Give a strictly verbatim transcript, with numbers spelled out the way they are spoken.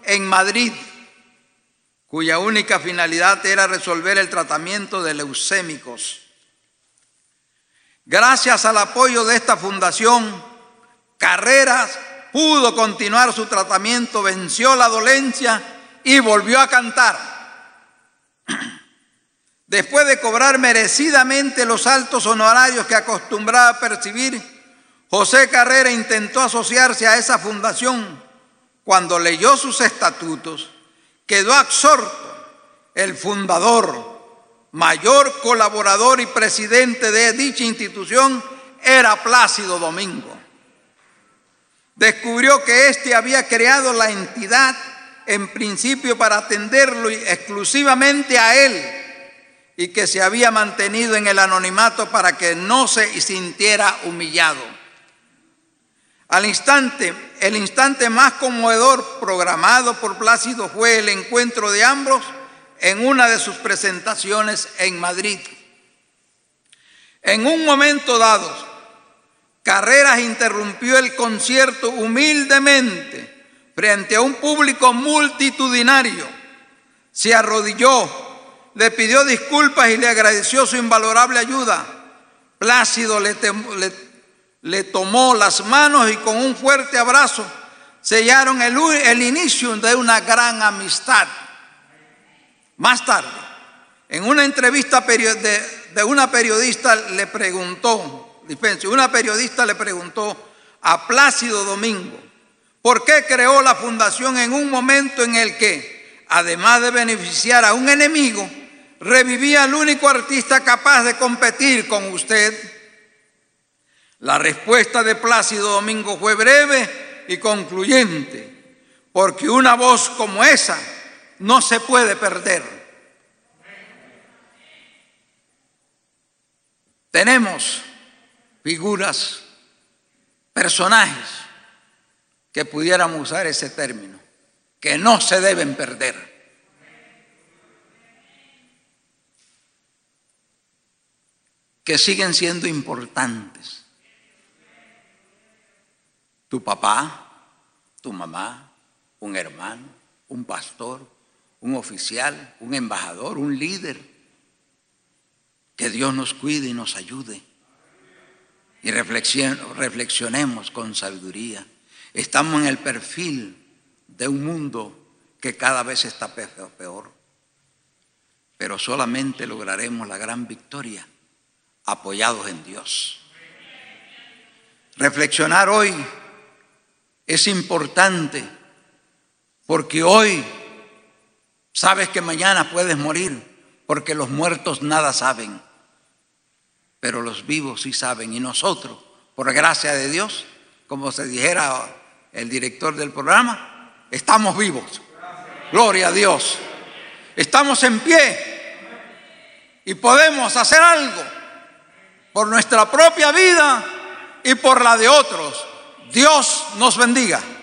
en Madrid, cuya única finalidad era resolver el tratamiento de leucémicos. Gracias al apoyo de esta fundación, Carreras pudo continuar su tratamiento, venció la dolencia y volvió a cantar. Después de cobrar merecidamente los altos honorarios que acostumbraba a percibir, José Carrera intentó asociarse a esa fundación. Cuando leyó sus estatutos, quedó absorto. El fundador, mayor colaborador y presidente de dicha institución era Plácido Domingo. Descubrió que éste había creado la entidad en principio para atenderlo exclusivamente a él y que se había mantenido en el anonimato para que no se sintiera humillado. Al instante, el instante más conmovedor programado por Plácido fue el encuentro de ambos en una de sus presentaciones en Madrid. En un momento dado, Carreras interrumpió el concierto humildemente frente a un público multitudinario. Se arrodilló, le pidió disculpas y le agradeció su invalorable ayuda. Plácido le, le, le tomó las manos y con un fuerte abrazo sellaron el, el inicio de una gran amistad. Más tarde, en una entrevista de, de una periodista le preguntó, dispense, una periodista le preguntó a Plácido Domingo por qué creó la fundación en un momento en el que, además de beneficiar a un enemigo, revivía al único artista capaz de competir con usted. La respuesta de Plácido Domingo fue breve y concluyente, porque una voz como esa no se puede perder. Tenemos figuras, personajes que pudiéramos usar ese término, que no se deben perder. Que siguen siendo importantes. Tu papá, tu mamá, un hermano, un pastor, un oficial, un embajador, un líder. Que Dios nos cuide y nos ayude. Y reflexionemos con sabiduría. Estamos en el perfil de un mundo que cada vez está peor. Pero solamente lograremos la gran victoria apoyados en Dios. Reflexionar hoy es importante porque hoy sabes que mañana puedes morir, porque los muertos nada saben, pero los vivos sí saben. Y nosotros, por gracia de Dios, como se dijera el director del programa, estamos vivos. Gloria a Dios. Estamos en pie y podemos hacer algo por nuestra propia vida y por la de otros. Dios nos bendiga.